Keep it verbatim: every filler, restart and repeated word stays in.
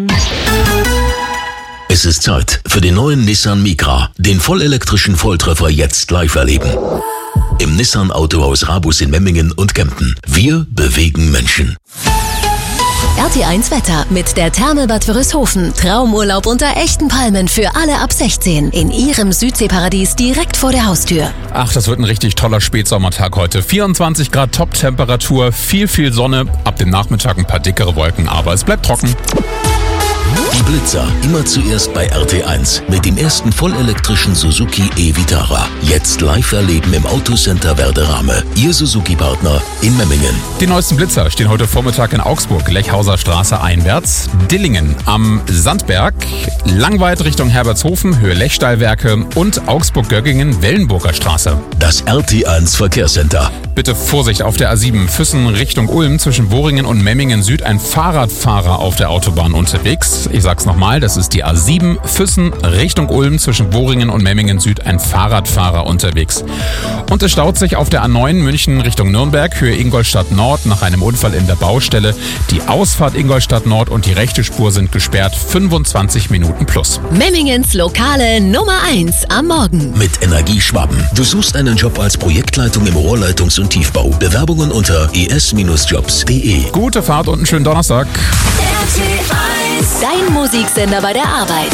Es ist Zeit für den neuen Nissan Micra, den vollelektrischen Volltreffer jetzt live erleben. Im Nissan Autohaus Rabus in Memmingen und Kempten. Wir bewegen Menschen. R T eins Wetter mit der Therme Bad Wörishofen. Traumurlaub unter echten Palmen für alle ab sechzehn. In Ihrem Südseeparadies direkt vor der Haustür. Ach, das wird ein richtig toller Spätsommertag heute. vierundzwanzig Grad Top-Temperatur, viel, viel Sonne. Ab dem Nachmittag ein paar dickere Wolken, aber es bleibt trocken. Die Blitzer, immer zuerst bei R T eins mit dem ersten vollelektrischen Suzuki e-Vitara. Jetzt live erleben im Autocenter Werderame. Ihr Suzuki-Partner in Memmingen. Die neuesten Blitzer stehen heute Vormittag in Augsburg, Lechhauser Straße einwärts, Dillingen am Sandberg, Langweid Richtung Herbertshofen, Höhe Lechsteilwerke und Augsburg-Göggingen, Wellenburger Straße. Das R T eins Verkehrscenter. Bitte Vorsicht auf der A sieben, Füssen Richtung Ulm, zwischen Woringen und Memmingen Süd, ein Fahrradfahrer auf der Autobahn unterwegs. Ich sag's nochmal, das ist die A sieben, Füssen Richtung Ulm, zwischen Woringen und Memmingen Süd, ein Fahrradfahrer unterwegs. Und es staut sich auf der A neun München Richtung Nürnberg, Höhe Ingolstadt Nord, nach einem Unfall in der Baustelle. Die Ausfahrt Ingolstadt Nord und die rechte Spur sind gesperrt, fünfundzwanzig Minuten plus. Memmingens lokale Nummer eins am Morgen. Mit Energie Schwaben. Du suchst einen Job als Projektleitung im Rohrleitungs- und Tiefbau. Bewerbungen unter e s Bindestrich jobs punkt de. Gute Fahrt und einen schönen Donnerstag. Dein Musiksender bei der Arbeit.